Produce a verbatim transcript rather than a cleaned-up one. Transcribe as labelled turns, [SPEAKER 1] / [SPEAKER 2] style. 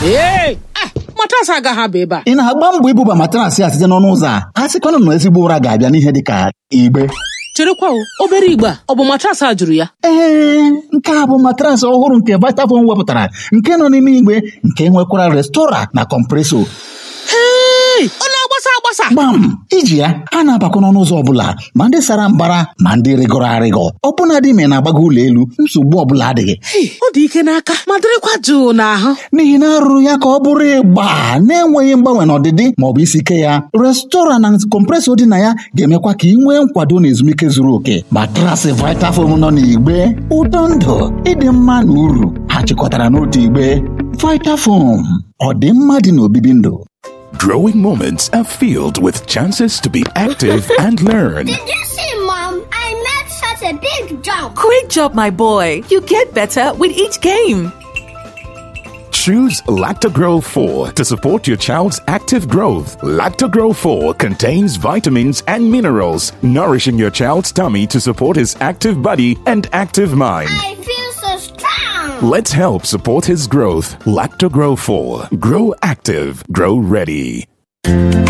[SPEAKER 1] Ee, matrasị agaghị abụ ebe a.
[SPEAKER 2] Ị na-agba mbọ ibuba matrasị a site n'ọnụ ụzọ a. A sịkwanụ na ezigbo ụra ga-abịa n'ihe dịka igbe.
[SPEAKER 1] Cherekwa o, obere igbe a, ọ bụ matrasị a jụrụ ya?
[SPEAKER 2] Ee, nke a bụ matrasị ọhụrụ nke Vitafoam wepụtara, nke nọ n'ime igbe, nke nwekwara restora na kọmpreso.
[SPEAKER 1] Hei, ọ na-agbasa agbasa.
[SPEAKER 2] Gbam, iji ya, ha na-abakwa n'ọnụ ụzọ ọbụla, ma ndị sara mbara ma ndị rịgọrọ arịgọ. Ọbụna dị ime na-agbago ụlọ elu, nsogbu ọbụla adịghị.
[SPEAKER 1] Ọ dị ike n'aka ma dịrịkwa jụụ n'ahụ.
[SPEAKER 2] N'ihi na arụrụ ya ka ọ bụrụ ịgba na-enweghị mgbanwe n'ọdịdị maọbụ isi ike ya. Restora na kọmpresọ dị na ya ga-emekwa ka ị nwee nkwado na ezumike zuru oke. Matrasị Vitafoam nọ n'igbe, ụtọ ndụ, ịdị mma na uru ha chịkọtara n'otu igbe. Vitafoam, ọ dị mma dị n'obibi ndụ.
[SPEAKER 3] Growing moments are filled with chances to be active and learn.
[SPEAKER 4] Did you see, Mom? I made such a big jump.
[SPEAKER 5] Great job, my boy. You get better with each game.
[SPEAKER 3] Choose Lactogro four to support your child's active growth. Lactogro four contains vitamins and minerals, nourishing your child's tummy to support his active body and active mind.
[SPEAKER 4] I feel so strong.
[SPEAKER 3] Let's help support his growth. Lactogro four. Grow active. Grow ready.